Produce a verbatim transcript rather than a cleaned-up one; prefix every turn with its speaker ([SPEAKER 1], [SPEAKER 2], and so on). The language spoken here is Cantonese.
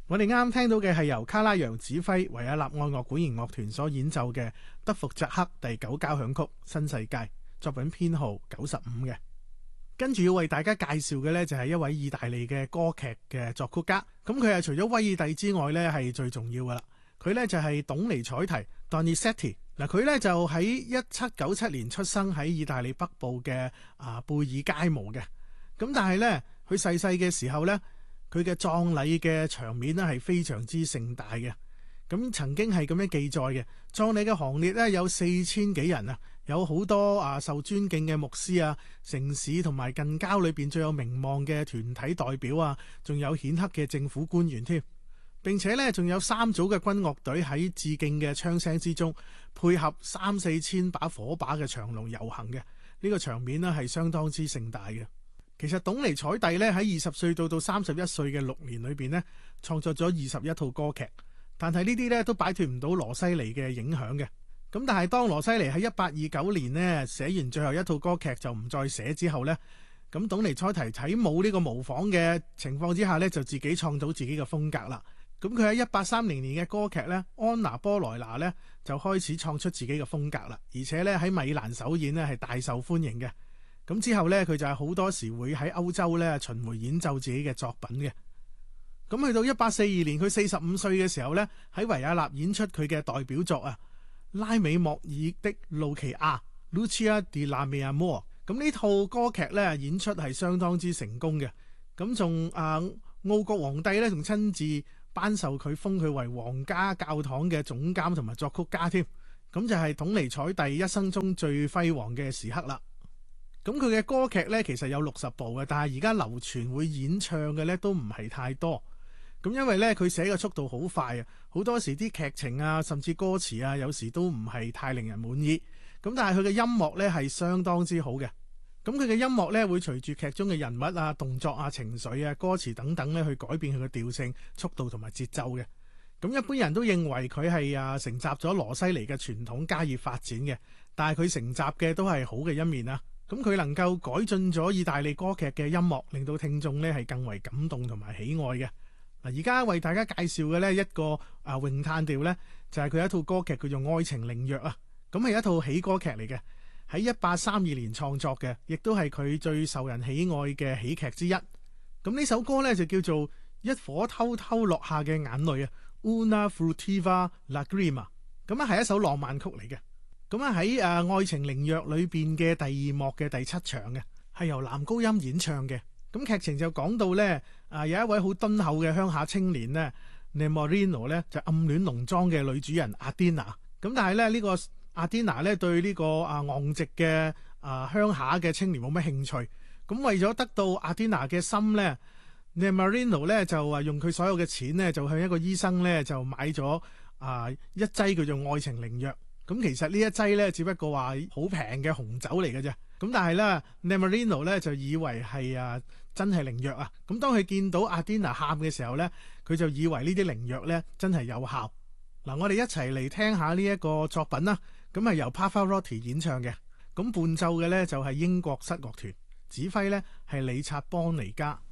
[SPEAKER 1] 我哋啱啱聽到嘅係由卡拉揚指揮維也納愛樂管弦樂團所演奏嘅德弗扎克第九交響曲《新世界》，作品編號九十五嘅。跟住要為大家介紹嘅呢，就係一位意大利嘅歌劇嘅作曲家。咁佢係除咗威爾第之外呢，係最重要噶啦。佢呢就係董尼采提 Donizetti。嗱，佢呢就喺一七九七年出生喺意大利北部嘅啊貝爾街姆嘅。咁但係呢，佢逝世嘅時候呢，佢嘅葬禮嘅場面呢係非常之盛大嘅。咁曾經係咁樣記載嘅，葬禮嘅行列呢有四千幾人啊，有好多啊受尊敬嘅牧師啊，城市同埋近郊裏邊最有名望嘅團體代表啊，仲有顯赫嘅政府官員添。並且呢，仲有三組嘅軍樂隊喺致敬嘅槍聲之中，配合三四千把火把嘅長龍遊行嘅，呢個場面呢係相當之盛大嘅。其實董尼采蒂呢喺二十歲到到三十一歲嘅六年裏邊呢，創作咗二十一套歌劇，但係呢啲呢都擺脫唔到羅西尼嘅影響嘅。咁但係當羅西尼喺一八二九年呢寫完最後一套歌劇就唔再寫之後呢，咁董尼采蒂喺冇呢個模仿嘅情況之下呢，就自己創造自己嘅風格啦。咁佢喺一八三零年嘅歌劇呢，安娜波萊拿呢就開始創出自己嘅風格啦，而且呢喺米蘭首演呢係大受歡迎嘅。咁之後呢，佢就係好多時會喺歐洲呢巡迴演奏自己嘅作品嘅。咁去到一八四二年，佢四十五歲嘅時候呢，喺維也納演出佢嘅代表作啊，拉美莫爾的露琪亞 Lucia di Lammermoor。咁呢套歌劇呢演出係相當之成功嘅。咁仲啊奧國皇帝呢仲親自頒授佢封佢為皇家教堂嘅總監同埋作曲家添。咁就係董尼采蒂一生中最輝煌嘅時刻啦。咁佢嘅歌劇呢，其實有六十部嘅，但係而家流傳會演唱嘅呢都唔係太多。咁因為呢，佢寫嘅速度好快啊，好多時啲劇情啊，甚至歌詞啊，有時都唔係太令人滿意。咁但係佢嘅音樂呢係相當之好嘅。咁佢嘅音樂呢會隨住劇中嘅人物啊、動作啊、情緒啊、歌詞等等呢去改變佢嘅調性、速度同埋節奏嘅。咁一般人都認為佢係啊承襲咗羅西尼嘅傳統加以發展嘅，但係佢承襲嘅都係好嘅一面啊。咁佢能夠改進咗意大利歌劇嘅音樂，令到聽眾呢係更為感動同埋喜愛嘅。嗱，而家為大家介紹嘅呢一個啊詠嘆調呢，就係佢一套歌劇叫做《愛情靈藥》啊。咁係一套喜歌劇嚟嘅，喺一八三二年創作嘅，亦都係佢最受人喜愛嘅喜劇之一。咁呢首歌呢，就叫做一顆偷偷落下嘅眼淚啊 Una furtiva lagrima。咁啊係一首浪漫曲嚟嘅。咁啊喺誒《愛情靈藥》裏邊嘅第二幕嘅第七場嘅，係由男高音演唱嘅。咁劇情就講到呢，啊有一位好敦厚嘅鄉下青年呢 Nemorino 呢就暗戀農莊嘅女主人阿甸娜。咁但係咧呢、呢個阿甸娜呢對呢個啊昂直嘅啊鄉下嘅青年冇乜興趣。咁為咗得到阿甸娜嘅心呢 Nemorino 呢就話用佢所有嘅錢呢，就向一個醫生呢就買咗啊一劑叫做愛情靈藥。咁其實呢一劑咧，只不過話好平嘅紅酒嚟嘅啫。咁但係咧 Nemorino 咧就以為係啊真係靈藥啊。咁當佢見到阿甸娜喊嘅時候咧，佢就以為呢啲靈藥咧真係有效。嗱，我哋一齊嚟聽下呢一個作品啦。咁係由 Pavarotti 演唱嘅。咁伴奏嘅咧就係英國室樂團，指揮咧係理察邦尼加。